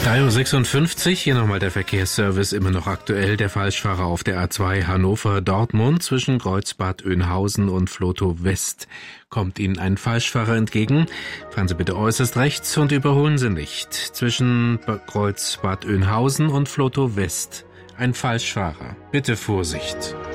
3:56 Uhr, hier nochmal der Verkehrsservice, immer noch aktuell. Der Falschfahrer auf der A2 Hannover-Dortmund zwischen Kreuzbad Oeynhausen und Vlotho West. Kommt Ihnen ein Falschfahrer entgegen, fahren Sie bitte äußerst rechts und überholen Sie nicht. Zwischen Kreuzbad Oeynhausen und Vlotho West ein Falschfahrer. Bitte Vorsicht.